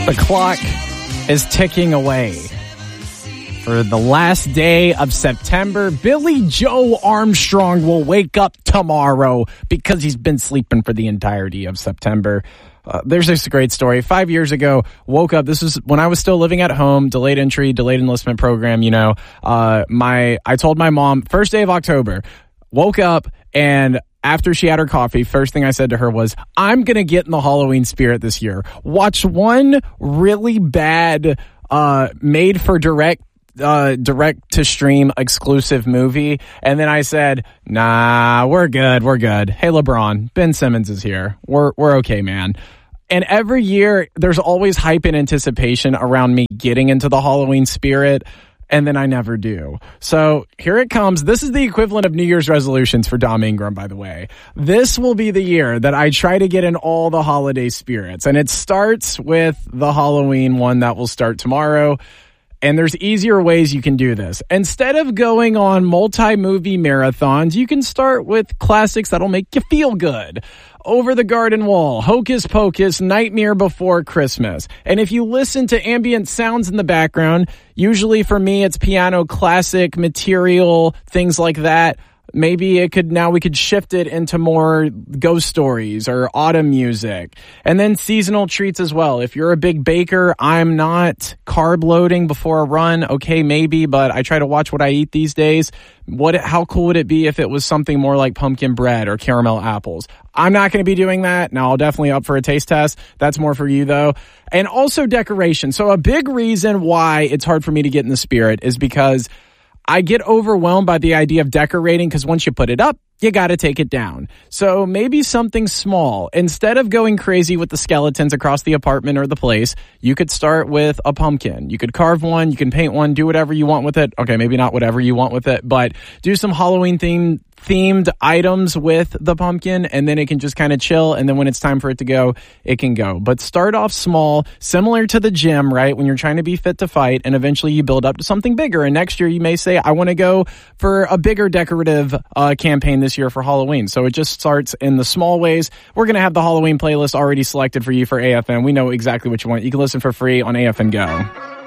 The clock is ticking away. For the last day of September, Billy Joe Armstrong will wake up tomorrow because he's been sleeping for the entirety of September. There's this great story. 5 years ago, woke up. This was when I was still living at home, delayed entry, delayed enlistment program, you know. I told my mom, first day of October, woke up, and after she had her coffee, first thing I said to her was, I'm going to get in the Halloween spirit this year. Watch one really bad made for direct to stream exclusive movie, and then I said, nah, we're good. Hey, LeBron, Ben Simmons is here. We're okay, man. And every year there's always hype and anticipation around me getting into the Halloween spirit, and then I never do. So here it comes. This is the equivalent of New Year's resolutions for Dom Ingram, by the way. This will be the year that I try to get in all the holiday spirits, and it starts with the Halloween one that will start tomorrow. And there's easier ways you can do this. Instead of going on multi-movie marathons, you can start with classics that'll make you feel good. Over the Garden Wall, Hocus Pocus, Nightmare Before Christmas. And if you listen to ambient sounds in the background, usually for me it's piano, classic material, things like that. Maybe we could shift it into more ghost stories or autumn music. And then seasonal treats as well. If you're a big baker, I'm not carb loading before a run. Okay, maybe, but I try to watch what I eat these days. How cool would it be if it was something more like pumpkin bread or caramel apples? I'm not going to be doing that. Now, I'll definitely up for a taste test. That's more for you, though. And also decoration. So a big reason why it's hard for me to get in the spirit is because I get overwhelmed by the idea of decorating, because once you put it up, you got to take it down. So maybe something small. Instead of going crazy with the skeletons across the apartment or the place, you could start with a pumpkin. You could carve one, you can paint one, do whatever you want with it. Okay, maybe not whatever you want with it, but do some Halloween themed items with the pumpkin, and then it can just kind of chill, and then when it's time for it to go, it can go. But start off small, similar to the gym, right? When you're trying to be fit to fight, and eventually you build up to something bigger. And next year you may say, I want to go for a bigger decorative campaign this year for Halloween. So it just starts in the small ways. We're going to have the Halloween playlist already selected for you for AFN. We know exactly what you want. You can listen for free on AFN Go.